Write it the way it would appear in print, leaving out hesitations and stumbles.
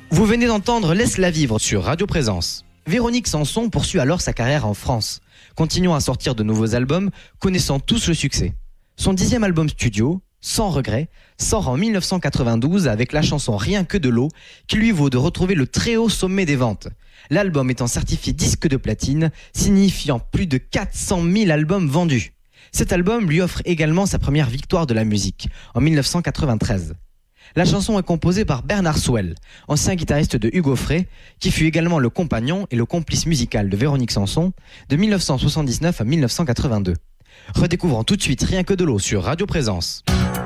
Vous venez d'entendre Laisse-la vivre sur Radio Présence. Véronique Sanson poursuit alors sa carrière en France, continuant à sortir de nouveaux albums, connaissant tous le succès. Son 10e album studio, Sans regret, sort en 1992 avec la chanson Rien que de l'eau, qui lui vaut de retrouver le très haut sommet des ventes. L'album étant certifié disque de platine, signifiant plus de 400 000 albums vendus. Cet album lui offre également sa première victoire de la musique, en 1993. La chanson est composée par Bernard Souel, ancien guitariste de Hugo Frey, qui fut également le compagnon et le complice musical de Véronique Sanson de 1979 à 1982. Redécouvrons tout de suite Rien que de l'eau sur Radio Présence.